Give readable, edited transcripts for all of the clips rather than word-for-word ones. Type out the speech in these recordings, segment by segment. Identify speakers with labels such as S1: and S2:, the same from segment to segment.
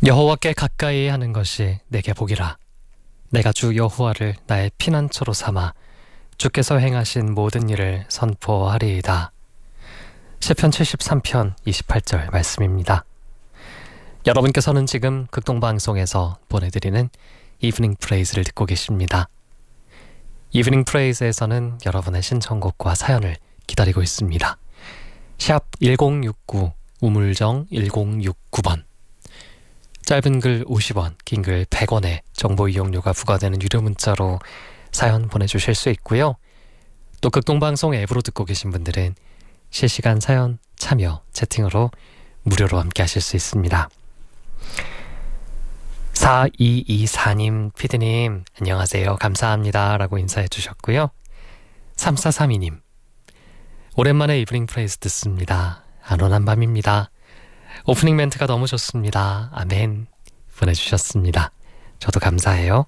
S1: 여호와께 가까이 하는 것이 내게 복이라. 내가 주 여호와를 나의 피난처로 삼아 주께서 행하신 모든 일을 선포하리이다. 시편 73편 28절 말씀입니다. 여러분께서는 지금 극동방송에서 보내드리는 이브닝 프레이즈를 듣고 계십니다. 이브닝 프레이즈에서는 여러분의 신청곡과 사연을 기다리고 있습니다. 샵 1069 우물정 1069번, 짧은 글 50원, 긴 글 100원의 정보 이용료가 부과되는 유료 문자로 사연 보내주실 수 있고요. 또 극동방송 앱으로 듣고 계신 분들은 실시간 사연 참여 채팅으로 무료로 함께 하실 수 있습니다. 4224님, 피디님 안녕하세요, 감사합니다 라고 인사해 주셨고요. 3432님, 오랜만에 이브닝 프레이즈 듣습니다. 안온한 밤입니다. 오프닝 멘트가 너무 좋습니다. 아멘 보내주셨습니다. 저도 감사해요.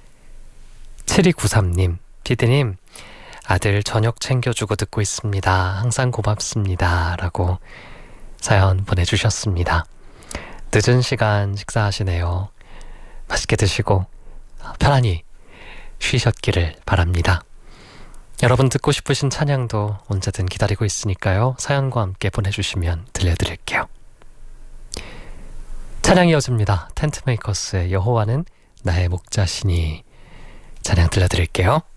S1: 7293님, 피디님 아들 저녁 챙겨주고 듣고 있습니다. 항상 고맙습니다 라고 사연 보내주셨습니다. 늦은 시간 식사하시네요. 맛있게 드시고 편안히 쉬셨기를 바랍니다. 여러분 듣고 싶으신 찬양도 언제든 기다리고 있으니까요. 사연과 함께 보내주시면 들려드릴게요. 찬양 이어집니다. 텐트메이커스의 여호와는 나의 목자시니 찬양 들려드릴게요.